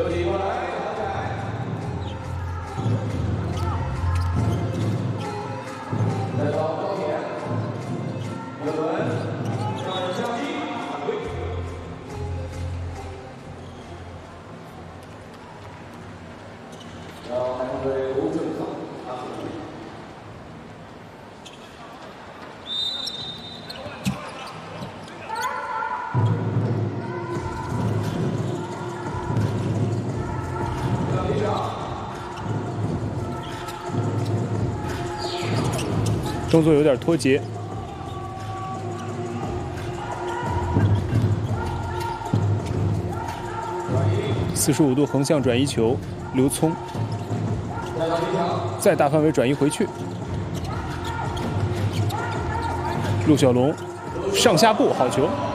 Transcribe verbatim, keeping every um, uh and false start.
动作有点脱节。四十五度横向转移球，刘聪再大范围转移回去。陆小龙上下步，好球。